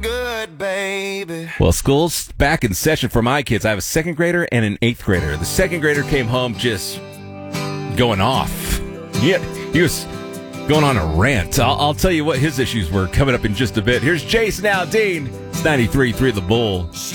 good, baby. Well, school's back in session for my kids. I have a second grader and an eighth grader. The second grader came home just going off. Yeah, he was going on a rant. I'll tell you what his issues were coming up in just a bit. Here's Jason Aldean. It's 93.3 The Bull.